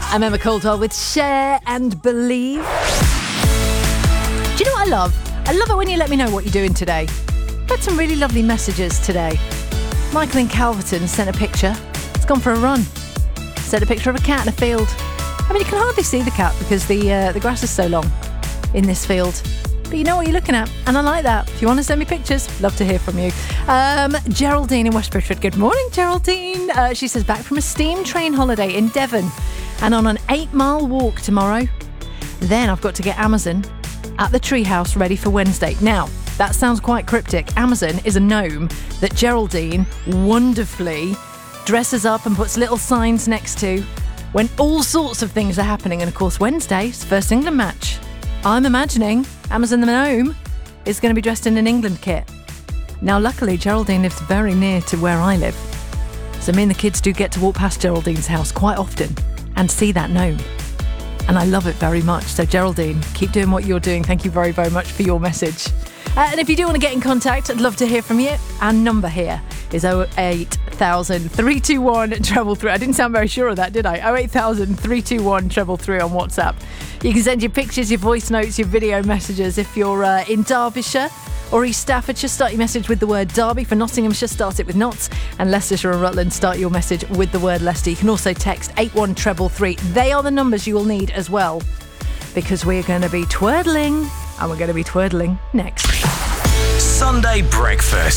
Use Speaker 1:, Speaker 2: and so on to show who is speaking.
Speaker 1: I'm Emma Caldwell with Share and Believe. Do you know what I love? I love it when you let me know what you're doing today. I've had some really lovely messages today. Michael in Calverton sent a picture. It's gone for a run. Sent a picture of a cat in a field. I mean, you can hardly see the cat because the grass is so long in this field. But you know what you're looking at, and I like that. If you want to send me pictures, love to hear from you. Geraldine in West Bridgford. Good morning, Geraldine. She says, back from a steam train holiday in Devon and on an 8-mile walk tomorrow. Then I've got to get Amazon at the treehouse ready for Wednesday. Now, that sounds quite cryptic. Amazon is a gnome that Geraldine wonderfully dresses up and puts little signs next to when all sorts of things are happening. And of course, Wednesday's first England match. I'm imagining Amazon the gnome is going to be dressed in an England kit. Now, luckily, Geraldine lives very near to where I live. So me and the kids do get to walk past Geraldine's house quite often and see that gnome. And I love it very much. So, Geraldine, keep doing what you're doing. Thank you very, very much for your message. And if you do want to get in contact, I'd love to hear from you. Our number here is 08000 321 333. I didn't sound very sure of that, did I? 08000 321 333 on WhatsApp. You can send your pictures, your voice notes, your video messages. If you're in Derbyshire or East Staffordshire, start your message with the word Derby. For Nottinghamshire, start it with Notts. And Leicestershire and Rutland, start your message with the word Leicester. You can also text 81333. They are the numbers you will need as well, because we're going to be twirling, and we're going to be twirling next.
Speaker 2: Sunday Breakfast.